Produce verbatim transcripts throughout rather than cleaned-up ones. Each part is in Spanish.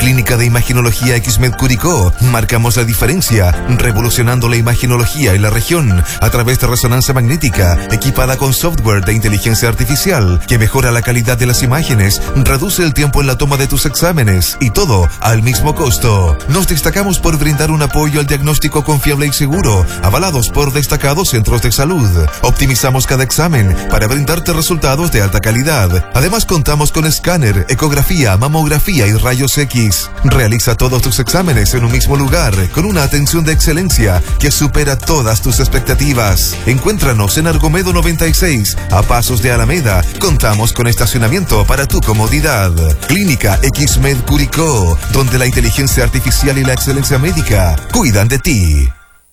Clínica de Imaginología X-Med Curicó. Marcamos la diferencia, revolucionando la imaginología en la región a través de resonancia magnética, equipada con software de inteligencia artificial que mejora la calidad de las imágenes, reduce el tiempo en la toma de tus exámenes y todo al mismo costo. Nos destacamos por brindar un apoyo al diagnóstico confiable y seguro, avalados por destacados centros de salud. Optimizamos cada examen para brindarte resultados de alta calidad. Además, contamos con escáner, ecografía, mamografía y rayos X. Realiza todos tus exámenes en un mismo lugar, con una atención de excelencia que supera todas tus expectativas. Encuéntranos en Argomedo noventa y seis, a pasos de Alameda. Contamos con estacionamiento para tu comodidad. Clínica X-Med Curicó, donde la inteligencia artificial y la excelencia médica cuidan de ti.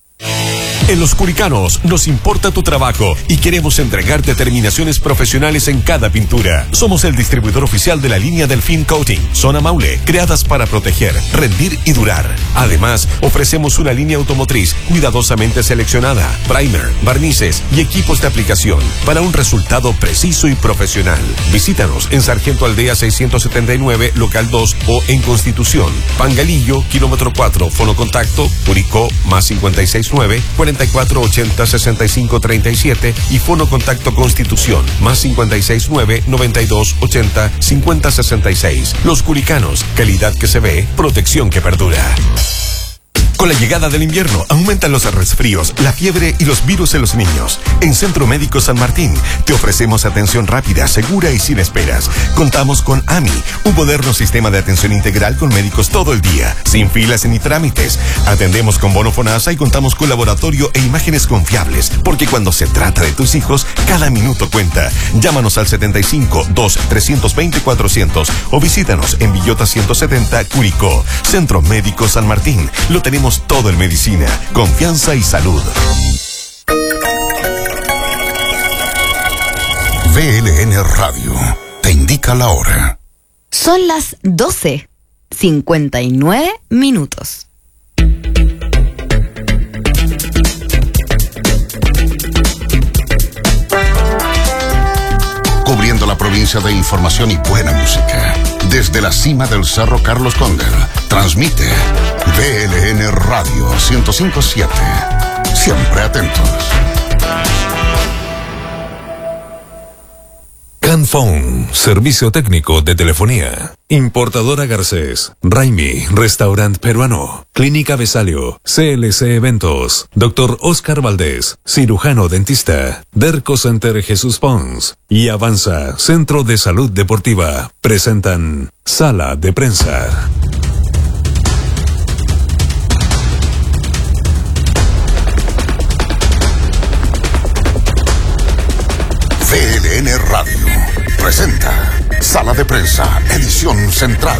En Los Curicanos nos importa tu trabajo y queremos entregarte terminaciones profesionales en cada pintura. Somos el distribuidor oficial de la línea Delfín Coating, Zona Maule, creadas para proteger, rendir y durar. Además, ofrecemos una línea automotriz cuidadosamente seleccionada, primer, barnices y equipos de aplicación para un resultado preciso y profesional. Visítanos en Sargento Aldea seiscientos setenta y nueve, local dos o en Constitución, Pangalillo, kilómetro cuatro, fonocontacto, Curicó, más cincuenta y seis nueve, cuarenta y cuatro ochenta sesenta y cinco treinta y siete y Fono Contacto Constitución, más cincuenta y seis nueve, noventa y dos ochenta cincuenta sesenta y seis. Los Curicanos, calidad que se ve, protección que perdura. Con la llegada del invierno aumentan los resfríos, la fiebre y los virus en los niños. En Centro Médico San Martín te ofrecemos atención rápida, segura y sin esperas. Contamos con A M I, un moderno sistema de atención integral con médicos todo el día, sin filas ni trámites. Atendemos con bono FONASA y contamos con laboratorio e imágenes confiables, porque cuando se trata de tus hijos, cada minuto cuenta. Llámanos al setenta y cinco, dos, trescientos veinte, cuatrocientos o visítanos en Villota ciento setenta, Curicó. Centro Médico San Martín. Lo tenemos todo en medicina, confianza y salud. V L N Radio te indica la hora. Son las doce, cincuenta y nueve minutos. Cubriendo la provincia de información y buena música. Desde la cima del Cerro Carlos Cóndor, transmite V L N Radio ciento cinco punto siete. Siempre atentos. Canphone, servicio técnico de telefonía. Importadora Garcés, Raimi, restaurante peruano, Clínica Besalio, C L C Eventos, Doctor Oscar Valdés, cirujano dentista, Derco Center Jesús Pons y Avanza, Centro de Salud Deportiva, presentan Sala de Prensa. V L N Radio presenta Sala de Prensa, edición central.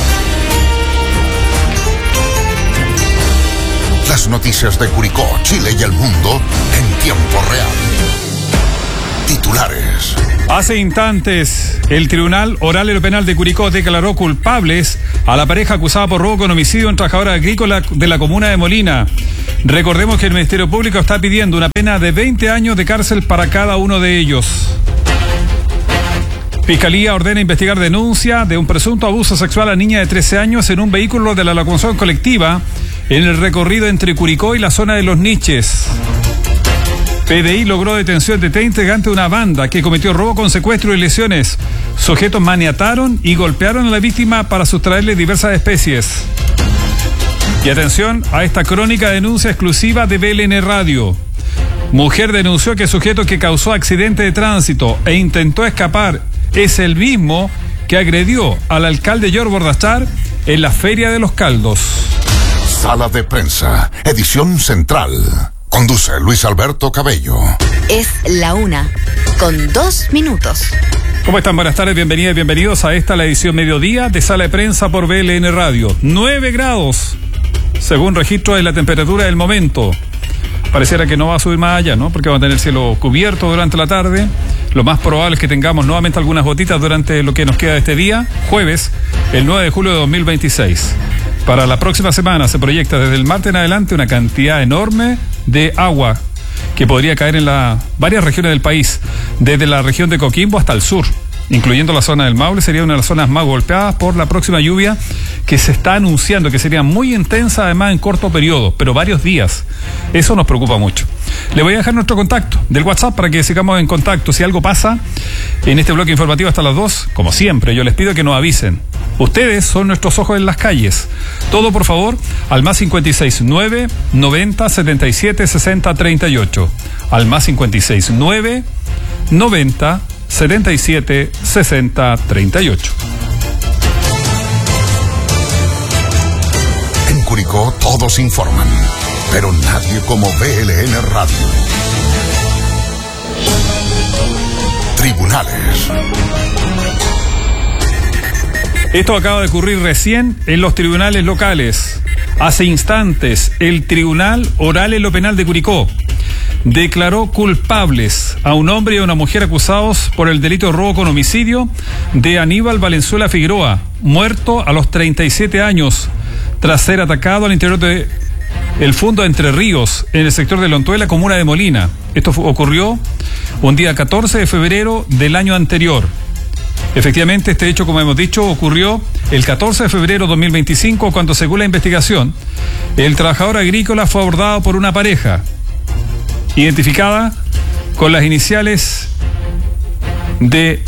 Las noticias de Curicó, Chile y el mundo en tiempo real. Titulares. Hace instantes, el Tribunal Oral y Penal de Curicó declaró culpables a la pareja acusada por robo con homicidio en trabajadora agrícola de la comuna de Molina. Recordemos que el Ministerio Público está pidiendo una pena de veinte años de cárcel para cada uno de ellos. Fiscalía ordena investigar denuncia de un presunto abuso sexual a niña de trece años en un vehículo de la locomoción colectiva en el recorrido entre Curicó y la zona de Los Niches. P D I logró detención de tres integrantes de una banda que cometió robo con secuestro y lesiones. Sujetos maniataron y golpearon a la víctima para sustraerle diversas especies. Y atención a esta crónica denuncia exclusiva de V L N Radio. Mujer denunció que el sujeto que causó accidente de tránsito e intentó escapar es el mismo que agredió al alcalde George Bordachar en la Feria de los Caldos. Sala de Prensa, edición central. Conduce Luis Alberto Cabello. Es la una, con dos minutos. ¿Cómo están? Buenas tardes, bienvenidas y bienvenidos a esta, la edición mediodía de Sala de Prensa por V L N Radio. nueve grados, según registro de la temperatura del momento. Pareciera que no va a subir más allá, ¿no? Porque va a tener cielo cubierto durante la tarde. Lo más probable es que tengamos nuevamente algunas gotitas durante lo que nos queda de este día, jueves, el nueve de julio de dos mil veintiséis. Para la próxima semana se proyecta desde el martes en adelante una cantidad enorme de agua que podría caer en la, varias regiones del país, desde la región de Coquimbo hasta el sur, incluyendo la zona del Maule. Sería una de las zonas más golpeadas por la próxima lluvia que se está anunciando que sería muy intensa, además en corto periodo, pero varios días. Eso nos preocupa mucho. Le voy a dejar nuestro contacto del WhatsApp para que sigamos en contacto. Si algo pasa en este bloque informativo hasta las dos, como siempre, yo les pido que nos avisen. Ustedes son nuestros ojos en las calles. Todo, por favor, al más cincuenta y seis nueve, noventa, setenta y siete, sesenta, treinta y ocho. Al más cincuenta y seis nueve, noventa, setenta y siete, sesenta, treinta y ocho. En Curicó todos informan, pero nadie como B L N Radio. Tribunales. Esto acaba de ocurrir recién en los tribunales locales. Hace instantes, el Tribunal Oral en lo Penal de Curicó declaró culpables a un hombre y a una mujer acusados por el delito de robo con homicidio de Aníbal Valenzuela Figueroa, muerto a los treinta y siete años, tras ser atacado al interior de el Fundo de Entre Ríos, en el sector de Lontuela, comuna de Molina. Esto fue, ocurrió un día catorce de febrero del año anterior. Efectivamente, este hecho, como hemos dicho, ocurrió el catorce de febrero de dos mil veinticinco, cuando, según la investigación, el trabajador agrícola fue abordado por una pareja identificada con las iniciales de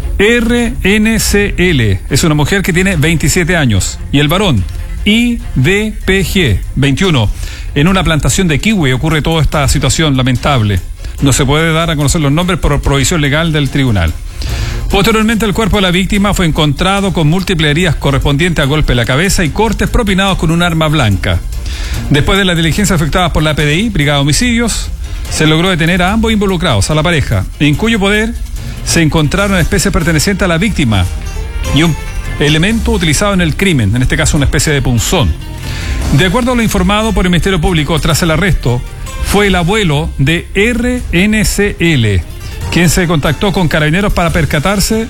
R N C L. Es una mujer que tiene veintisiete años. Y el varón, I D P G, veintiuno. En una plantación de kiwi ocurre toda esta situación lamentable. No se puede dar a conocer los nombres por prohibición legal del tribunal. Posteriormente, el cuerpo de la víctima fue encontrado con múltiples heridas correspondientes a golpe en la cabeza y cortes propinados con un arma blanca. Después de las diligencias efectuadas por la P D I, Brigada de Homicidios, se logró detener a ambos involucrados, a la pareja, en cuyo poder se encontraron especies pertenecientes a la víctima y un elemento utilizado en el crimen, en este caso una especie de punzón. De acuerdo a lo informado por el Ministerio Público, tras el arresto, fue el abuelo de R N C L quien se contactó con Carabineros para percatarse,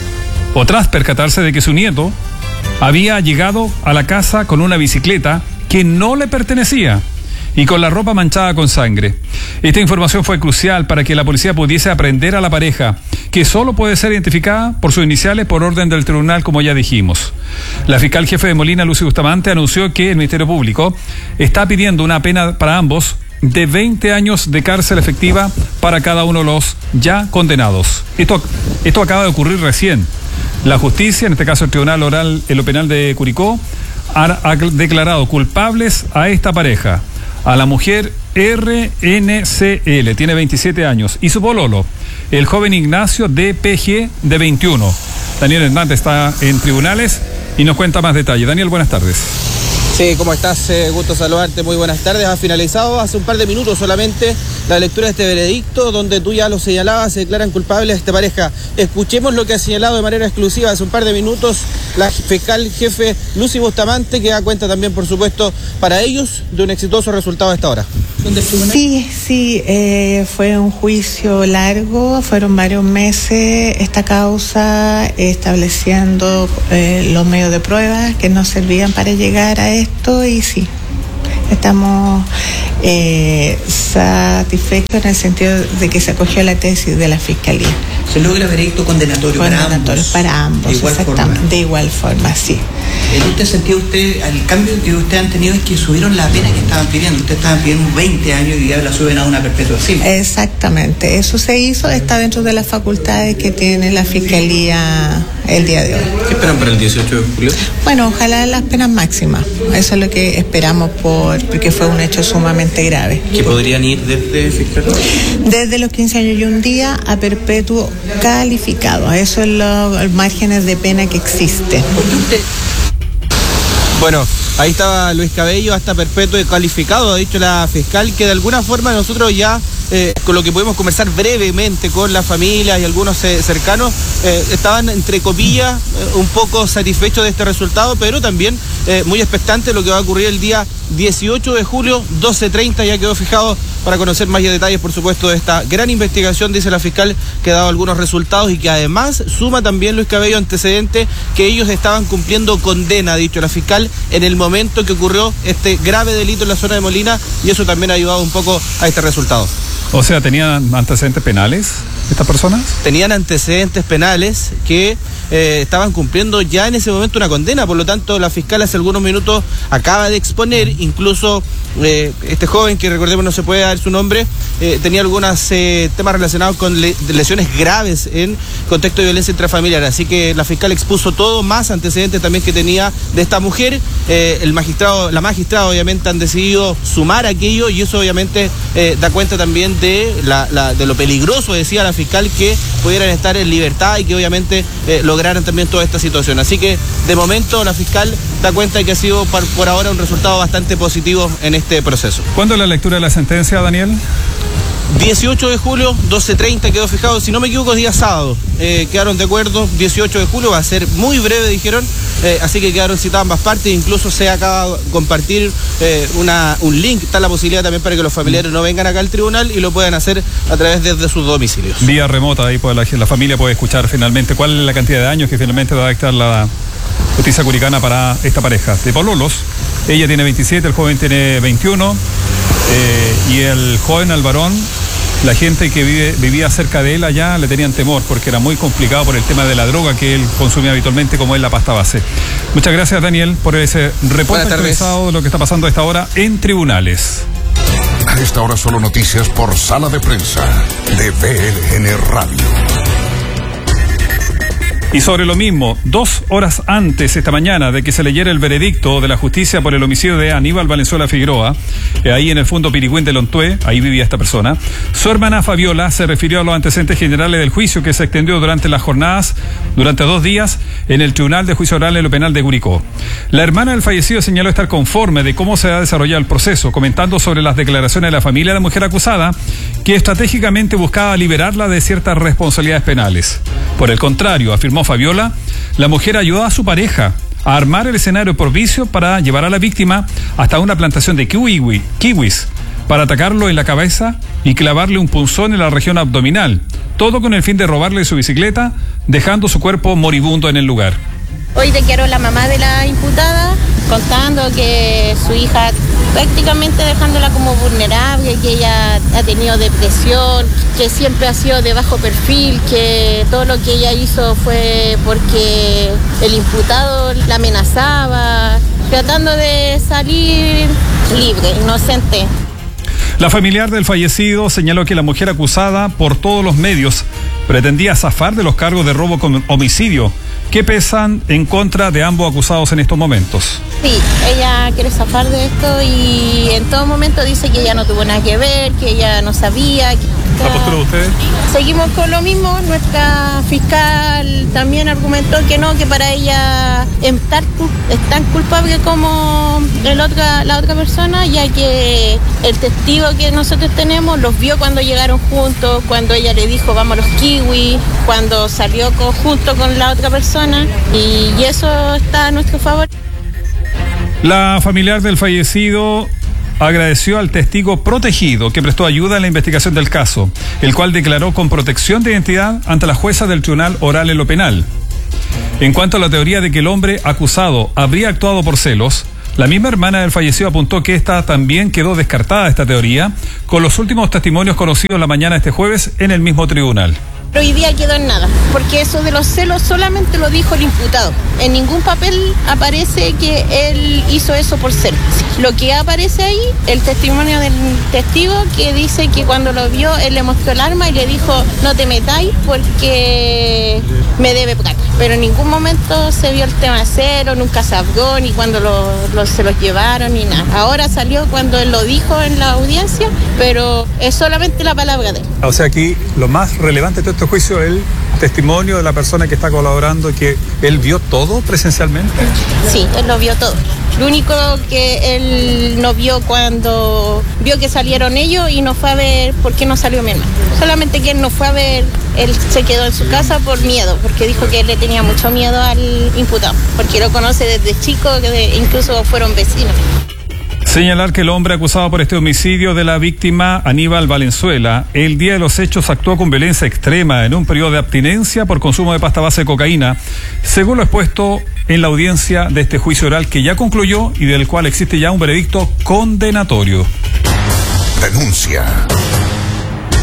o tras percatarse de que su nieto había llegado a la casa con una bicicleta que no le pertenecía y con la ropa manchada con sangre. Esta información fue crucial para que la policía pudiese aprehender a la pareja, que solo puede ser identificada por sus iniciales por orden del tribunal, como ya dijimos. La fiscal jefe de Molina, Lucy Bustamante, anunció que el Ministerio Público está pidiendo una pena para ambos de veinte años de cárcel efectiva para cada uno de los ya condenados. Esto, esto acaba de ocurrir recién. La justicia, en este caso el Tribunal Oral en lo Penal de Curicó, ha, ha declarado culpables a esta pareja, a la mujer R N C L, tiene veintisiete años, y su pololo, el joven Ignacio D P G, de veintiuno. Daniel Hernández está en tribunales y nos cuenta más detalles. Daniel, buenas tardes. Sí, ¿cómo estás? Eh, gusto saludarte, muy buenas tardes. Ha finalizado hace un par de minutos solamente la lectura de este veredicto, donde tú ya lo señalabas, se declaran culpables a esta pareja. Escuchemos lo que ha señalado de manera exclusiva hace un par de minutos la fiscal jefe Lucy Bustamante, que da cuenta también, por supuesto, para ellos de un exitoso resultado a esta hora. Sí, sí, eh, fue un juicio largo, fueron varios meses esta causa, estableciendo eh, los medios de prueba que nos servían para llegar a esto, y sí, estamos eh, satisfechos en el sentido de que se acogió la tesis de la Fiscalía. ¿Se logra veredicto condenatorio, condenatorio para ambos? Para ambos, de igual exactamente, forma. De igual forma, sí. ¿En este sentido usted, el cambio que ustedes han tenido es que subieron la pena que estaban pidiendo? Ustedes estaban pidiendo veinte años y ya la suben a una perpetua simple. Exactamente, eso se hizo, está dentro de las facultades que tiene la Fiscalía el día de hoy. ¿Qué esperan para el dieciocho de julio? Bueno, ojalá las penas máximas, eso es lo que esperamos, por porque fue un hecho sumamente grave. ¿Qué podrían ir desde fiscal? Desde los quince años y un día a perpetuo calificado, eso es lo, los márgenes de pena que existen. ¿Por qué usted? Bueno, ahí estaba Luis Cabello, hasta perpetuo calificado, ha dicho la fiscal, que de alguna forma nosotros ya, eh, con lo que pudimos conversar brevemente con la familia y algunos eh, cercanos, eh, estaban, entre comillas, eh, un poco satisfechos de este resultado, pero también eh, muy expectantes de lo que va a ocurrir el día dieciocho de julio, doce treinta, ya quedó fijado para conocer más detalles, por supuesto, de esta gran investigación, dice la fiscal, que ha dado algunos resultados y que además suma también, Luis Cabello, antecedente que ellos estaban cumpliendo condena, ha dicho la fiscal, en el momento que ocurrió este grave delito en la zona de Molina, y eso también ha ayudado un poco a este resultado. O sea, ¿tenían antecedentes penales? estas personas? Tenían antecedentes penales que eh, estaban cumpliendo ya en ese momento una condena, por lo tanto la fiscal hace algunos minutos acaba de exponer, incluso eh, este joven, que recordemos no se puede dar su nombre, eh, tenía algunos eh, temas relacionados con le lesiones graves en contexto de violencia intrafamiliar, así que la fiscal expuso todo, más antecedentes también que tenía de esta mujer. eh, el magistrado, la magistrada obviamente han decidido sumar aquello y eso obviamente eh, da cuenta también de, la, la, de lo peligroso, decía la fiscal, que pudieran estar en libertad y que obviamente eh, lograran también toda esta situación. Así que de momento la fiscal da cuenta de que ha sido por, por ahora un resultado bastante positivo en este proceso. ¿Cuándo es la lectura de la sentencia, Daniel? dieciocho de julio, doce treinta quedó fijado, si no me equivoco, día sábado. Eh, quedaron de acuerdo, dieciocho de julio, va a ser muy breve, dijeron, eh, así que quedaron citadas ambas partes, incluso se acaba de compartir eh, una, un link, está la posibilidad también para que los familiares no vengan acá al tribunal y lo puedan hacer a través de, de sus domicilios. Vía remota, ahí pues, la, la familia puede escuchar finalmente cuál es la cantidad de años que finalmente va a dictar la justicia curicana para esta pareja de pololos. Ella tiene veintisiete, el joven tiene veintiuno, eh, y el joven al varón, la gente que vive, vivía cerca de él allá le tenían temor porque era muy complicado por el tema de la droga que él consumía habitualmente, como es la pasta base. Muchas gracias, Daniel, por ese reporte actualizado de lo que está pasando a esta hora en tribunales. A esta hora solo noticias por Sala de Prensa de V L N Radio. Y sobre lo mismo, dos horas antes esta mañana de que se leyera el veredicto de la justicia por el homicidio de Aníbal Valenzuela Figueroa, eh, ahí en el fondo Pirigüín de Lontué, ahí vivía esta persona, su hermana Fabiola se refirió a los antecedentes generales del juicio que se extendió durante las jornadas, durante dos días, en el Tribunal de Juicio Oral en lo Penal de Curicó. La hermana del fallecido señaló estar conforme de cómo se ha desarrollado el proceso, comentando sobre las declaraciones de la familia de la mujer acusada, que estratégicamente buscaba liberarla de ciertas responsabilidades penales. Por el contrario, afirmó Fabiola, la mujer ayudó a su pareja a armar el escenario propicio para llevar a la víctima hasta una plantación de kiwi, kiwis, para atacarlo en la cabeza y clavarle un punzón en la región abdominal, todo con el fin de robarle su bicicleta, dejando su cuerpo moribundo en el lugar. Hoy declaró la mamá de la imputada, contando que su hija prácticamente dejándola como vulnerable, que ella ha tenido depresión, que siempre ha sido de bajo perfil, que todo lo que ella hizo fue porque el imputado la amenazaba, tratando de salir libre, inocente. La familiar del fallecido señaló que la mujer acusada por todos los medios pretendía zafar de los cargos de robo con homicidio que pesan en contra de ambos acusados en estos momentos. Sí, ella quiere zafar de esto y en todo momento dice que ella no tuvo nada que ver, que ella no sabía. Que... ¿La postura de ustedes? Seguimos con lo mismo. Nuestra fiscal también argumentó que no, que para ella es tan, es tan culpable como el otra, la otra persona, ya que el testigo que nosotros tenemos los vio cuando llegaron juntos, cuando ella le dijo vamos a los kiwis, cuando salió con, junto con la otra persona, y, y eso está a nuestro favor. La familiar del fallecido agradeció al testigo protegido que prestó ayuda en la investigación del caso, el cual declaró con protección de identidad ante la jueza del Tribunal Oral en lo Penal. En cuanto a la teoría de que el hombre acusado habría actuado por celos, la misma hermana del fallecido apuntó que esta también quedó descartada esta teoría con los últimos testimonios conocidos la mañana de este jueves en el mismo tribunal. Pero hoy día quedó en nada, porque eso de los celos solamente lo dijo el imputado. En ningún papel aparece que él hizo eso por celos. Lo que aparece ahí, el testimonio del testigo que dice que cuando lo vio, él le mostró el arma y le dijo, no te metáis porque me debe plata. Pero en ningún momento se vio el tema de celo, nunca se habló, ni cuando lo, lo, se los llevaron, ni nada. Ahora salió cuando él lo dijo en la audiencia, pero es solamente la palabra de él. O sea, aquí lo más relevante de todo este juicio es el testimonio de la persona que está colaborando, que él vio todo presencialmente. Sí, él lo vio todo. Lo único que él no vio cuando vio que salieron ellos y no fue a ver por qué no salió mi hermano. Solamente que él no fue a ver, él se quedó en su casa por miedo, porque dijo que él le tenía mucho miedo al imputado, porque lo conoce desde chico, que incluso fueron vecinos. Señalar que el hombre acusado por este homicidio de la víctima, Aníbal Valenzuela, el día de los hechos actuó con violencia extrema en un periodo de abstinencia por consumo de pasta base de cocaína, según lo expuesto en la audiencia de este juicio oral que ya concluyó y del cual existe ya un veredicto condenatorio. Denuncia.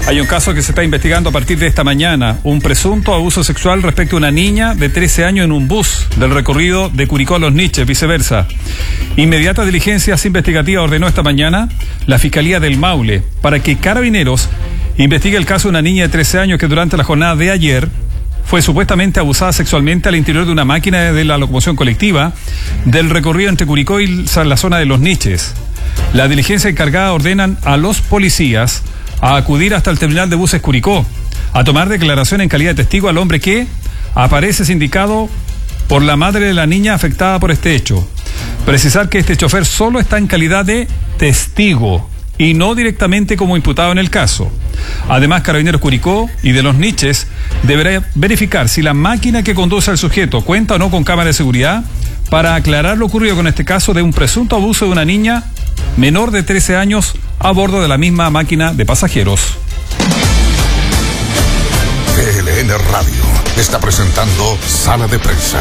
Hay un caso que se está investigando a partir de esta mañana, un presunto abuso sexual respecto a una niña de trece años en un bus del recorrido de Curicó a Los Niches, viceversa. Inmediatas diligencias investigativas ordenó esta mañana la Fiscalía del Maule para que Carabineros investigue el caso de una niña de trece años que durante la jornada de ayer fue supuestamente abusada sexualmente al interior de una máquina de la locomoción colectiva del recorrido entre Curicó y la zona de Los Niches. La diligencia encargada ordenan a los policías a acudir hasta el terminal de buses Curicó, a tomar declaración en calidad de testigo al hombre que aparece sindicado por la madre de la niña afectada por este hecho. Precisar que este chofer solo está en calidad de testigo y no directamente como imputado en el caso. Además, Carabineros Curicó y de Los Niches deberá verificar si la máquina que conduce al sujeto cuenta o no con cámara de seguridad para aclarar lo ocurrido con este caso de un presunto abuso de una niña menor de trece años a bordo de la misma máquina de pasajeros. V L N Radio está presentando Sala de Prensa.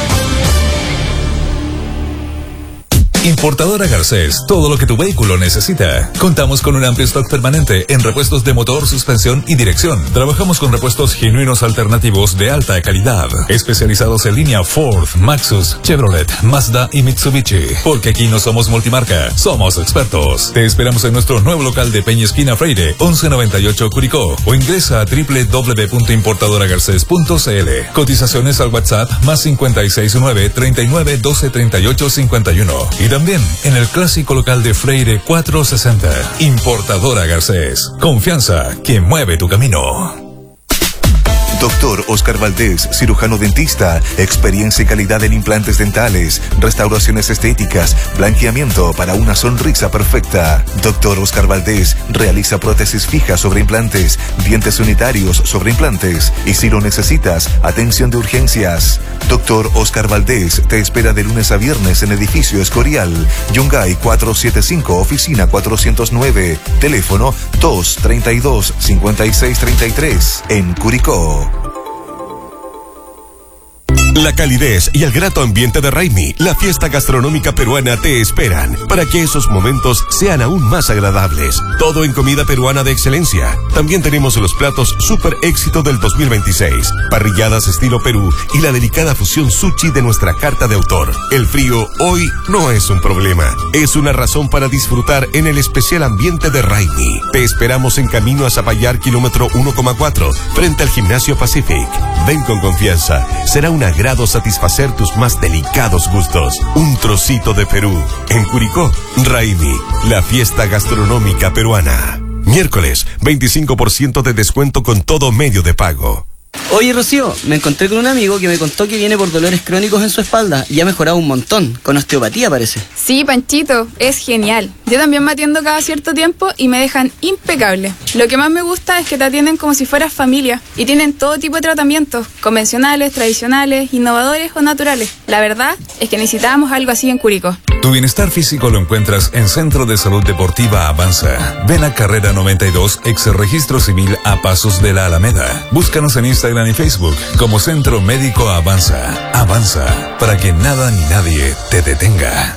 Importadora Garcés, todo lo que tu vehículo necesita. Contamos con un amplio stock permanente en repuestos de motor, suspensión y dirección. Trabajamos con repuestos genuinos alternativos de alta calidad, especializados en línea Ford, Maxus, Chevrolet, Mazda y Mitsubishi. Porque aquí no somos multimarca, somos expertos. Te esperamos en nuestro nuevo local de Peña Esquina Freire, once noventa y ocho Curicó, o ingresa a doble u doble u doble u punto importadora garcés punto c l. Cotizaciones al WhatsApp más cincuenta y seis nueve, treinta y nueve, doce, treinta y ocho, cincuenta y uno. Y también en el clásico local de Freire cuatrocientos sesenta. Importadora Garcés. Confianza que mueve tu camino. Doctor Oscar Valdés, cirujano dentista, experiencia y calidad en implantes dentales, restauraciones estéticas, blanqueamiento para una sonrisa perfecta. Doctor Oscar Valdés realiza prótesis fijas sobre implantes, dientes unitarios sobre implantes y si lo necesitas, atención de urgencias. Doctor Oscar Valdés te espera de lunes a viernes en edificio Escorial, Yungay cuatrocientos setenta y cinco, oficina cuatrocientos nueve, teléfono dos treinta y dos, cincuenta y seis treinta y tres en Curicó. La calidez y el grato ambiente de Raimi, la fiesta gastronómica peruana, te esperan para que esos momentos sean aún más agradables. Todo en comida peruana de excelencia. También tenemos los platos super éxito del dos mil veintiséis, parrilladas estilo Perú y la delicada fusión sushi de nuestra carta de autor. El frío hoy no es un problema, es una razón para disfrutar en el especial ambiente de Raimi. Te esperamos en camino a Zapallar, kilómetro uno coma cuatro, frente al Gimnasio Pacific. Ven con confianza, será una grado satisfacer tus más delicados gustos. Un trocito de Perú. En Curicó, Raimi, la fiesta gastronómica peruana. Miércoles, veinticinco por ciento de descuento con todo medio de pago. Oye, Rocío, me encontré con un amigo que me contó que viene por dolores crónicos en su espalda y ha mejorado un montón, con osteopatía parece. Sí, Panchito, es genial. Yo también me atiendo cada cierto tiempo y me dejan impecable. Lo que más me gusta es que te atienden como si fueras familia y tienen todo tipo de tratamientos, convencionales, tradicionales, innovadores o naturales. La verdad es que necesitábamos algo así en Curicó. Tu bienestar físico lo encuentras en Centro de Salud Deportiva Avanza. Ven a Carrera noventa y dos, ex registro civil a pasos de la Alameda. Búscanos en Instagram y Facebook como Centro Médico Avanza. Avanza, para que nada ni nadie te detenga.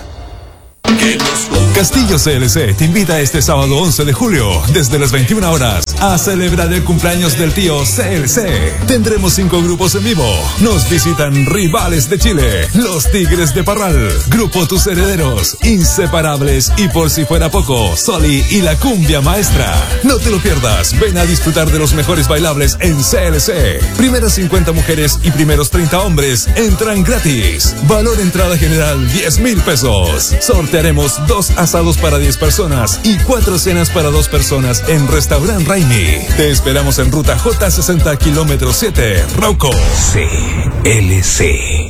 Castillo C L C te invita este sábado once de julio, desde las veintiuna horas, a celebrar el cumpleaños del tío C L C. Tendremos cinco grupos en vivo. Nos visitan Rivales de Chile, Los Tigres de Parral, Grupo Tus Herederos, Inseparables y por si fuera poco, Soli y la Cumbia Maestra. No te lo pierdas, ven a disfrutar de los mejores bailables en C L C. Primeras cincuenta mujeres y primeros treinta hombres entran gratis. Valor entrada general diez mil pesos. Sortearemos dos asados para diez personas y cuatro cenas para dos personas en Restaurant Raimi. Te esperamos en ruta J sesenta, kilómetro siete, Rauco. C L C.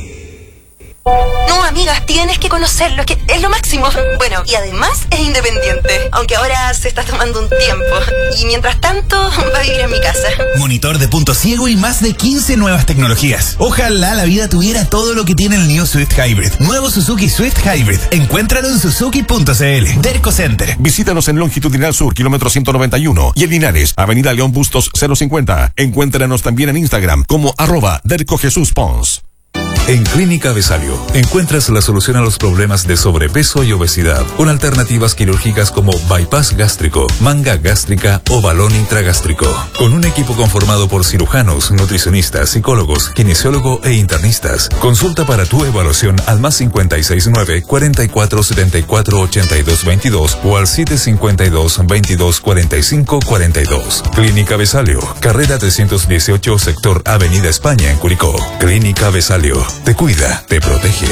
No, amigas, tienes que conocerlo, es que es lo máximo. Bueno, y además es independiente, aunque ahora se está tomando un tiempo. Y mientras tanto, va a vivir en mi casa. Monitor de punto ciego y más de quince nuevas tecnologías. Ojalá la vida tuviera todo lo que tiene el New Swift Hybrid. Nuevo Suzuki Swift Hybrid. Encuéntralo en suzuki punto c l. Derco Center. Visítanos en Longitudinal Sur, kilómetro ciento noventa y uno. Y en Linares, Avenida León Bustos cero cincuenta. Encuéntranos también en Instagram como arroba Derco Jesús Pons. En Clínica Besalio encuentras la solución a los problemas de sobrepeso y obesidad, con alternativas quirúrgicas como bypass gástrico, manga gástrica o balón intragástrico. Con un equipo conformado por cirujanos, nutricionistas, psicólogos, kinesiólogo e internistas. Consulta para tu evaluación al más cincuenta y seis nueve, cuarenta y cuatro setenta y cuatro ochenta y dos veintidós o al siete cincuenta y dos, veintidós cuarenta y cinco cuarenta y dos. Clínica Besalio, carrera trescientos dieciocho, sector Avenida España en Curicó. Clínica Besalio, te cuida, te protege.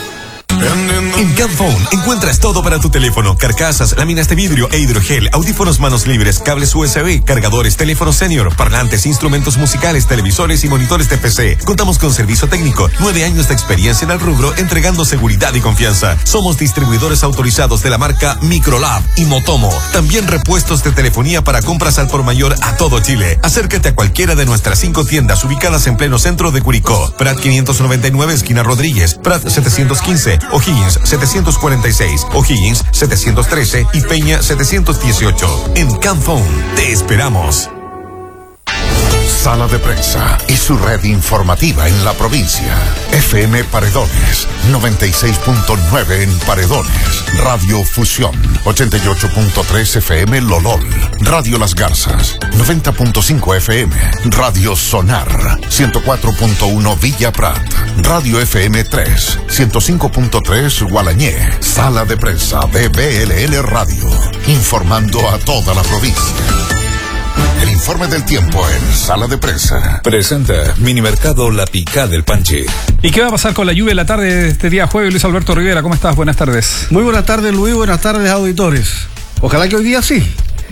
En Camphone encuentras todo para tu teléfono: carcasas, láminas de vidrio e hidrogel, audífonos manos libres, cables U S B, cargadores, teléfonos senior, parlantes, instrumentos musicales, televisores y monitores de P C. Contamos con servicio técnico, nueve años de experiencia en el rubro, entregando seguridad y confianza. Somos distribuidores autorizados de la marca Microlab y Motomo. También repuestos de telefonía para compras al por mayor a todo Chile. Acércate a cualquiera de nuestras cinco tiendas ubicadas en pleno centro de Curicó: Prat quinientos noventa y nueve, esquina Rodríguez; Prat setecientos quince, O'Higgins setecientos cuarenta y seis, O'Higgins setecientos trece y Peña setecientos dieciocho. En Camphone te esperamos. Sala de Prensa y su red informativa en la provincia. F M Paredones, noventa y seis punto nueve en Paredones. Radio Fusión, ochenta y ocho punto tres F M Lolol. Radio Las Garzas, noventa punto cinco F M. Radio Sonar, ciento cuatro punto uno Villa Prat. Radio F M tres, ciento cinco punto tres Gualañé. Sala de Prensa de B L L Radio, informando a toda la provincia. El informe del tiempo en Sala de Prensa. Presenta Minimercado La Picá del Panche. ¿Y qué va a pasar con la lluvia en la tarde de este día jueves? Luis Alberto Rivera, ¿cómo estás? Buenas tardes. Muy buenas tardes, Luis. Buenas tardes, auditores. Ojalá que hoy día sí.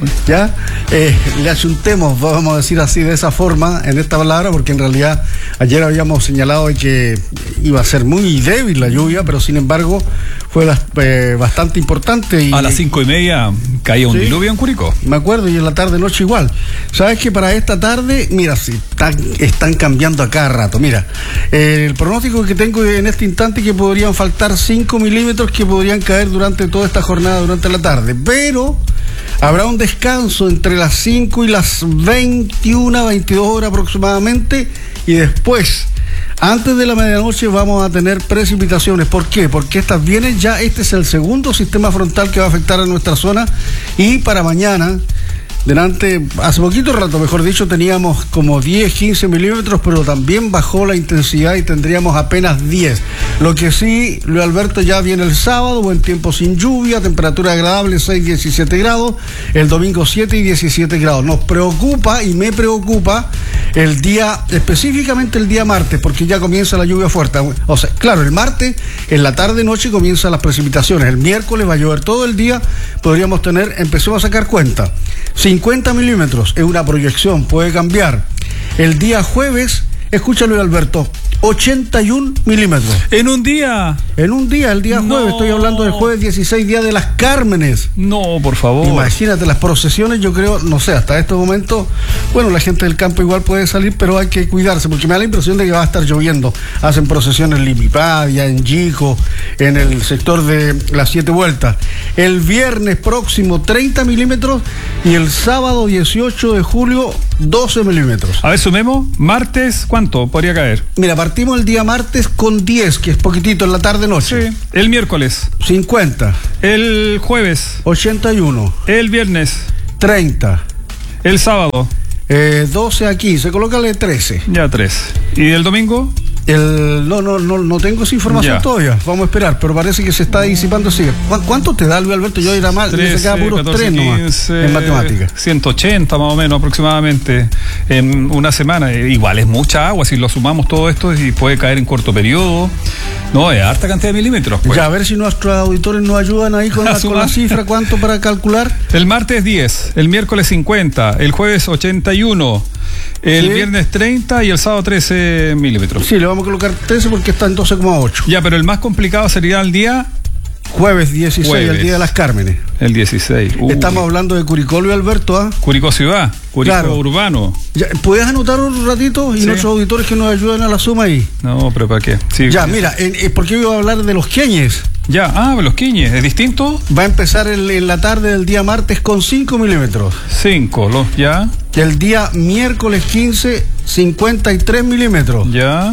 Ya eh, le achuntemos, vamos a decir así, de esa forma, en esta palabra, porque en realidad ayer habíamos señalado que iba a ser muy débil la lluvia, pero sin embargo fue la, eh, bastante importante. Y, a las cinco y media caía un ¿sí? diluvio en Curicó. Me acuerdo, y en la tarde noche igual. Sabes que para esta tarde, mira, sí, están, están cambiando a cada rato. Mira, eh, el pronóstico que tengo en este instante, que podrían faltar cinco milímetros que podrían caer durante toda esta jornada, durante la tarde, pero habrá un descanso entre las cinco y las veintiuna, veintidós horas aproximadamente, y después, antes de la medianoche, vamos a tener precipitaciones. ¿Por qué? Porque estas vienen ya, este es el segundo sistema frontal que va a afectar a nuestra zona, y para mañana, delante, hace poquito rato, mejor dicho, teníamos como diez, quince milímetros, pero también bajó la intensidad y tendríamos apenas diez. Lo que sí, Luis Alberto, ya viene el sábado, buen tiempo sin lluvia, temperatura agradable, seis, diecisiete grados, el domingo siete y diecisiete grados. Nos preocupa y me preocupa el día, específicamente el día martes, porque ya comienza la lluvia fuerte. O sea, claro, el martes, en la tarde-noche comienzan las precipitaciones. El miércoles va a llover todo el día, podríamos tener, empecemos a sacar cuenta, cincuenta milímetros es una proyección, puede cambiar. El día jueves, escúchalo, Alberto, ochenta y un milímetros. ¿En un día? En un día, el día no. jueves, estoy hablando del jueves dieciséis, día de las Cármenes. No, por favor. Imagínate, las procesiones, yo creo, no sé, hasta este momento, bueno, la gente del campo igual puede salir, pero hay que cuidarse, porque me da la impresión de que va a estar lloviendo. Hacen procesiones en Limipadia, en Yico, en el sector de las Siete Vueltas. El viernes próximo, treinta milímetros, y el sábado dieciocho de julio, doce milímetros. A ver, sumemos, martes, ¿cuánto podría caer? Mira, partimos el día martes con diez, que es poquitito en la tarde-noche. Sí. El miércoles. cincuenta. El jueves. ochenta y uno. El viernes. treinta. El sábado. Eh, doce a quince, colócale trece. Ya, tres. ¿Y el domingo? El, no, no, no, no tengo esa información ya. todavía. Vamos a esperar, pero parece que se está disipando. Sigue. ¿Cuánto te da, Luis Alberto? Yo era mal, me sacaba puros tres nomás en matemáticas. ciento ochenta más o menos aproximadamente en una semana. Igual es mucha agua, si lo sumamos todo esto, y puede caer en corto periodo. No, es harta cantidad de milímetros. Pues. Ya, a ver si nuestros auditores nos ayudan ahí con la, con la cifra, ¿cuánto para calcular? El martes diez, el miércoles cincuenta, el jueves ochenta y uno, el sí. viernes treinta y el sábado trece milímetros. Sí, le vamos a colocar trece porque está en doce coma ocho. Ya, pero el más complicado sería el día... Jueves dieciséis, jueves. El día de las Cármenes. El dieciséis. Uy. Estamos hablando de Curicó, Luis Alberto, ¿ah? Curicó ciudad, Curicó claro. urbano. Ya, ¿puedes anotar un ratito? Y sí. nuestros auditores que nos ayuden a la suma ahí. No, pero ¿para qué? Sí, ya, mira, en, en, ¿por qué iba a hablar de los Queñes? Ya, ah, los Queñes, ¿es distinto? Va a empezar el, en la tarde del día martes con cinco milímetros. cinco, los, ya. El día miércoles quince, cincuenta y tres milímetros. Ya.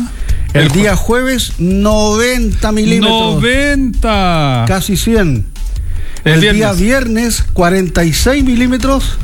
El, el día jueves, noventa milímetros. ¡noventa! Casi cien. El, el viernes. día viernes, cuarenta y seis milímetros.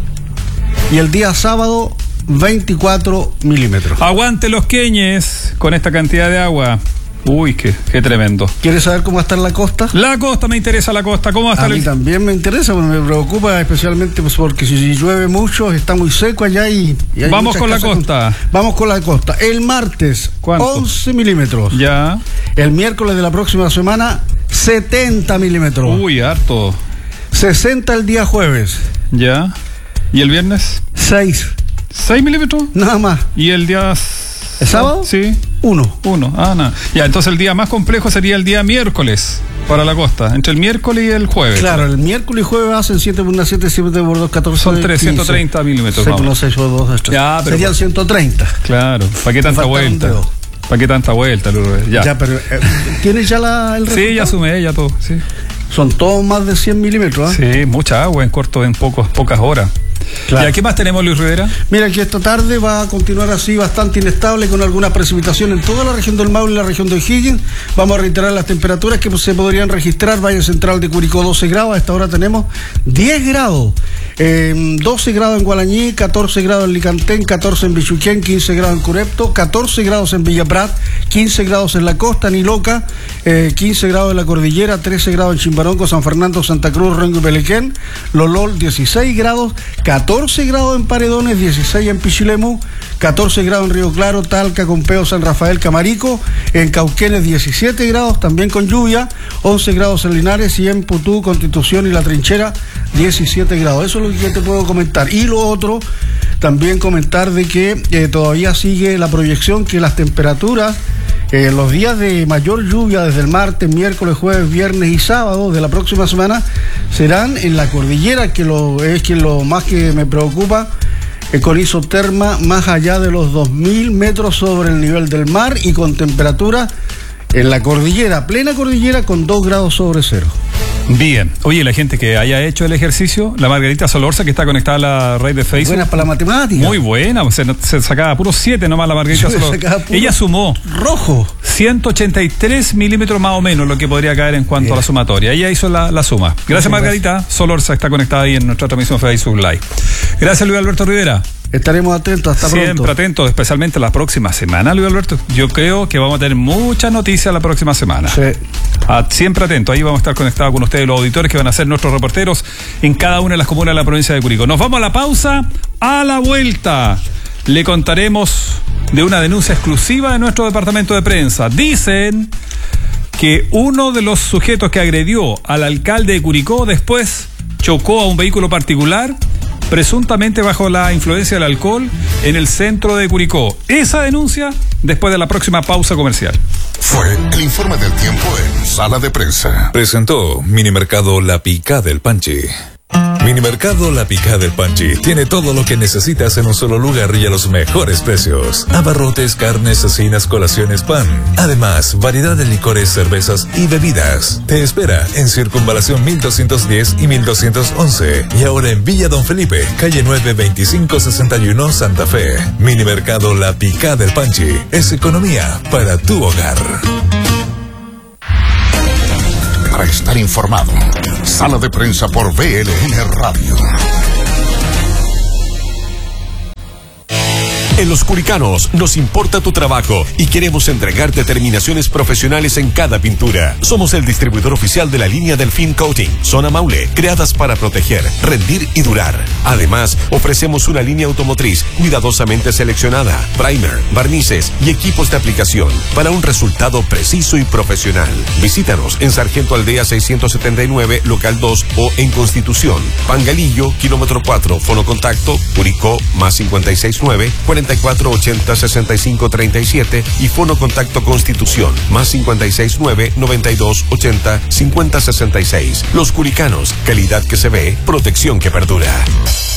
Y el día sábado, veinticuatro milímetros. Aguante los queñes con esta cantidad de agua. Uy, qué, qué tremendo. ¿Quieres saber cómo va a estar la costa? La costa, me interesa la costa. ¿Cómo va a estar? A mí el... también me interesa, me preocupa especialmente pues, porque si, si llueve mucho, está muy seco allá y... y hay Vamos con la costa. Con... Vamos con la costa. El martes, ¿cuánto? once milímetros. Ya. El miércoles de la próxima semana, setenta milímetros. Uy, harto. sesenta el día jueves. Ya. ¿Y el viernes? seis. ¿seis milímetros? Nada más. ¿Y el día... ¿El sábado? Sí. Uno. Uno. Ah, nada. Ya, entonces el día más complejo sería el día miércoles para la costa, entre el miércoles y el jueves. Claro, el miércoles y jueves hacen siete por siete, siete por dos, catorce. Son trescientos treinta milímetros. seis por seis por dos, ya, pero serían ciento treinta. Claro, ¿para qué tanta vuelta? ¿Para qué tanta vuelta? Ya, ya pero eh, ¿tienes ya la, el resultado? Sí, ya sumé, ya todo, sí. Son todos más de cien milímetros, ¿eh? Sí, mucha agua en corto, en pocos, pocas horas. Claro. ¿Y qué más tenemos, Luis Rivera? Mira, que esta tarde va a continuar así bastante inestable con alguna precipitación en toda la región del Maule y la región de O'Higgins. Vamos a reiterar las temperaturas que se podrían registrar. Valle Central de Curicó doce grados, a esta hora tenemos diez grados. Eh, doce grados en Gualañí, catorce grados en Licantén, catorce en Bichuquén, quince grados en Curepto, catorce grados en Villa Prat, quince grados en la costa, Niloca, eh, quince grados en la cordillera, trece grados en Chimbarongo, San Fernando, Santa Cruz, Rengo y Pelequén, Lolol dieciséis grados, catorce grados en Paredones, dieciséis en Pichilemu, catorce grados en Río Claro, Talca, Compeo, San Rafael, Camarico, en Cauquenes diecisiete grados, también con lluvia, once grados en Linares y en Putú, Constitución y La Trinchera, diecisiete grados. Eso es lo que te puedo comentar. Y lo otro, también comentar de que eh, todavía sigue la proyección que las temperaturas en eh, los días de mayor lluvia, desde el martes, miércoles, jueves, viernes y sábado de la próxima semana, serán en la cordillera, que lo, es que lo más que me preocupa, eh, con isoterma más allá de los dos mil metros sobre el nivel del mar y con temperatura en la cordillera, plena cordillera, con dos grados sobre cero. Bien. Oye, la gente que haya hecho el ejercicio, la Margarita Solorza, que está conectada a la red de Facebook. Buena para la matemática. Muy buena, se, se sacaba puros siete nomás la Margarita Solorza. Ella sumó rojo ciento ochenta y tres milímetros más o menos lo que podría caer en cuanto Bien. a la sumatoria. Ella hizo la, la suma. Gracias, Margarita. Gracias. Solorza está conectada ahí en nuestra transmisión Facebook Live. Gracias, Luis Alberto Rivera. Estaremos atentos, hasta Siempre pronto. Siempre atentos, especialmente la próxima semana, Luis Alberto. Yo creo que vamos a tener muchas noticias la próxima semana. Sí. Ah, siempre atentos, ahí vamos a estar conectados con ustedes, los auditores que van a ser nuestros reporteros en cada una de las comunas de la provincia de Curicó. Nos vamos a la pausa, a la vuelta. Le contaremos de una denuncia exclusiva de nuestro departamento de prensa. Dicen que uno de los sujetos que agredió al alcalde de Curicó después chocó a un vehículo particular, presuntamente bajo la influencia del alcohol, en el centro de Curicó. Esa denuncia después de la próxima pausa comercial. Fue el informe del tiempo en Sala de Prensa. Presentó Minimercado La Picá del Panchi. Minimercado La Picá del Panchi tiene todo lo que necesitas en un solo lugar y a los mejores precios. Abarrotes, carnes, cecinas, colaciones, pan. Además, variedad de licores, cervezas y bebidas. Te espera en Circunvalación mil doscientos diez y mil doscientos once. Y ahora en Villa Don Felipe, calle nueve veinticinco sesenta y uno, Santa Fe. Minimercado La Picá del Panchi es economía para tu hogar. Para estar informado, Sala de Prensa por V L N Radio. En Los Curicanos nos importa tu trabajo y queremos entregarte terminaciones profesionales en cada pintura. Somos el distribuidor oficial de la línea Delfín Coating, Zona Maule, creadas para proteger, rendir y durar. Además, ofrecemos una línea automotriz cuidadosamente seleccionada, primer, barnices y equipos de aplicación para un resultado preciso y profesional. Visítanos en Sargento Aldea seiscientos setenta y nueve, local dos o en Constitución, Pangalillo, kilómetro cuatro, fonocontacto, Curicó, más cincuenta y seis nueve, cuarenta y cuatro ochenta sesenta y cinco treinta y siete y fono contacto Constitución más cincuenta y seis nueve noventa y dos ochenta cincuenta sesenta y seis. Los Curicanos, calidad que se ve, protección que perdura.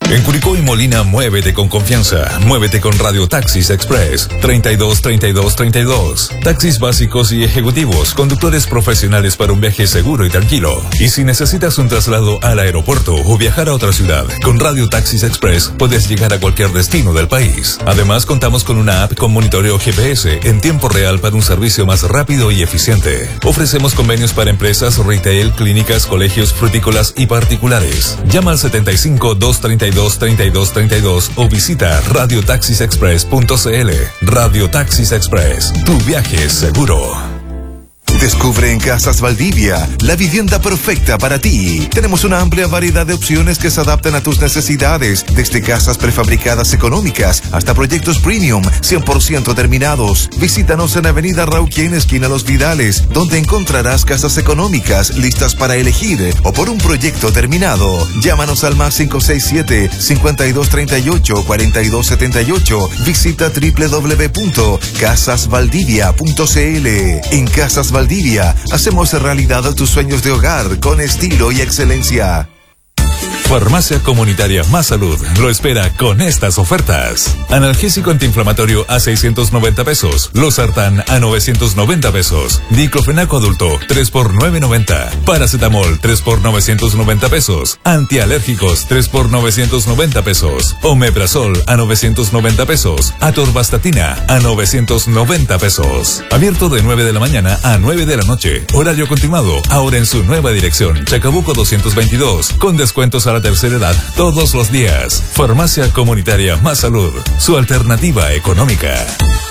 En Curicó y Molina, muévete con confianza. Muévete con Radio Taxis Express. treinta y dos, treinta y dos, treinta y dos. Taxis básicos y ejecutivos, conductores profesionales para un viaje seguro y tranquilo. Y si necesitas un traslado al aeropuerto o viajar a otra ciudad, con Radio Taxis Express puedes llegar a cualquier destino del país. Además, contamos con una app con monitoreo G P S en tiempo real para un servicio más rápido y eficiente. Ofrecemos convenios para empresas, retail, clínicas, colegios, frutícolas y particulares. Llama al setenta y cinco, doscientos treinta y dos, treinta y dos treinta y dos o visita radio taxis express punto c l. Radio Taxis Express, tu viaje es seguro. Descubre en Casas Valdivia la vivienda perfecta para ti. Tenemos una amplia variedad de opciones que se adaptan a tus necesidades, desde casas prefabricadas económicas hasta proyectos premium cien por ciento terminados. Visítanos en Avenida Rauquén, esquina Los Vidales, donde encontrarás casas económicas listas para elegir o por un proyecto terminado. Llámanos al más cinco seis siete, cinco dos tres ocho, cuatro dos siete ocho. Visita doble u doble u doble u punto casas valdivia punto c l. En Casas Valdivia hacemos realidad tus sueños de hogar con estilo y excelencia. Farmacia Comunitaria Más Salud lo espera con estas ofertas. Analgésico antiinflamatorio a seiscientos noventa pesos. Losartán a novecientos noventa pesos. Diclofenaco adulto tres por novecientos noventa. Paracetamol tres por novecientos noventa pesos. Antialérgicos tres por novecientos noventa pesos. Omeprazol a novecientos noventa pesos. Atorvastatina a novecientos noventa pesos. Abierto de nueve de la mañana a nueve de la noche. Horario continuado. Ahora en su nueva dirección. Chacabuco doscientos veintidós. Con descuentos a la tercera edad todos los días. Farmacia Comunitaria Más Salud, su alternativa económica.